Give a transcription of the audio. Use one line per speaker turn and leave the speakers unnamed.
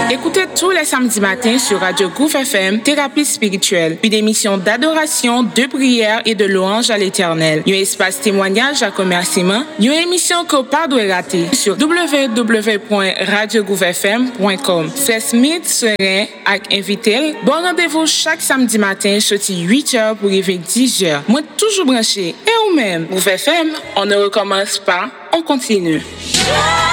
Écoutez tous les samedis matins sur Radio Gouffre FM, Thérapie spirituelle, une émission d'adoration, de prière et de louange à l'Éternel. Un espace témoignage à remerciement, une émission que pas doit rater sur www.radiogouffrefm.com. C'est Smith serein avec invité. Bon rendez-vous chaque samedi matin, sorti 8h pour arriver 10h. Moi toujours branché. Et ou même, Gouffre FM, on ne recommence pas, on continue.